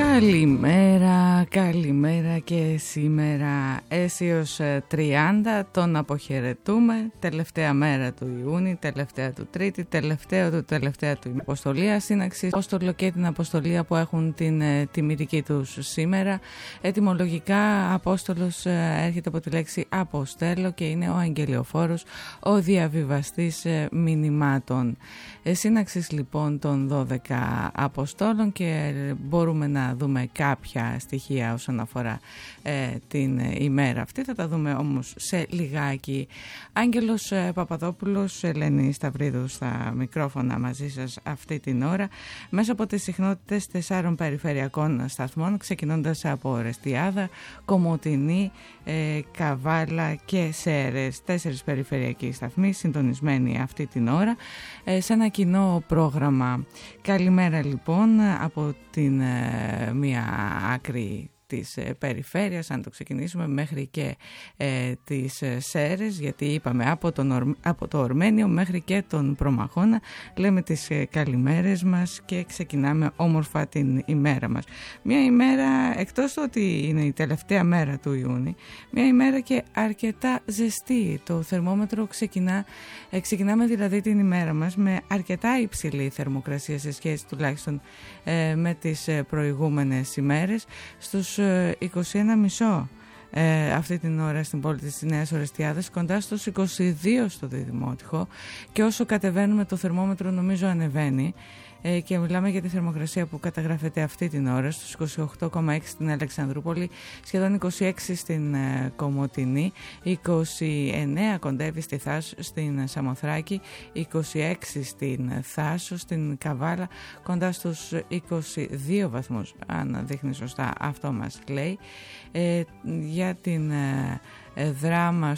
Καλημέρα και σήμερα Αίσιος 30, τον αποχαιρετούμε, τελευταία μέρα του Ιούνιου, τελευταία του Τρίτη, τελευταία του Αποστολία, σύναξη Απόστολο και την Αποστολία που έχουν την τιμητική τους σήμερα. Ετυμολογικά Απόστολος έρχεται από τη λέξη αποστέλω και είναι ο αγγελιοφόρος, ο διαβιβαστής μηνυμάτων. Σύναξης λοιπόν των 12 Αποστόλων και μπορούμε να δούμε κάποια στοιχεία όσον αφορά την ημέρα αυτή. Θα τα δούμε όμως σε λιγάκι. Άγγελος Παπαδόπουλος, Ελένη Σταυρίδου στα μικρόφωνα μαζί σας αυτή την ώρα, μέσα από τις συχνότητες 4 περιφερειακών σταθμών, ξεκινώντας από Ορεστιάδα, Κομοτηνή, Καβάλα και Σέρες. 4 περιφερειακοί σταθμοί συντονισμένοι αυτή την ώρα σε ένα κοινό πρόγραμμα. Καλημέρα λοιπόν από την μία άκρη της περιφέρειας, αν το ξεκινήσουμε, μέχρι και τις Σέρες, γιατί είπαμε από το Ορμένιο μέχρι και τον Προμαχώνα, λέμε τις καλημέρες μας και ξεκινάμε όμορφα την ημέρα μας. Μια ημέρα, εκτός του ότι είναι τελευταία μέρα του Ιούνιου, μια ημέρα και αρκετά ζεστή. Το θερμόμετρο ξεκινάμε δηλαδή την ημέρα μας με αρκετά υψηλή θερμοκρασία σε σχέση τουλάχιστον με τις προηγούμενες ημέρες, στους 21,5 αυτή την ώρα στην πόλη της Νέας Ορεστιάδας, κοντά στους 22 στο Διδημότυχο, και όσο κατεβαίνουμε το θερμόμετρο νομίζω ανεβαίνει και μιλάμε για τη θερμοκρασία που καταγράφεται αυτή την ώρα στους 28,6 στην Αλεξανδρούπολη, σχεδόν 26 στην Κομοτηνή, 29 κοντεύει στη Θάσο, στην Σαμοθράκη, 26 στην Θάσο, στην Καβάλα κοντά στους 22 βαθμούς, αν δείχνει σωστά αυτό μας λέει. Για την Δράμα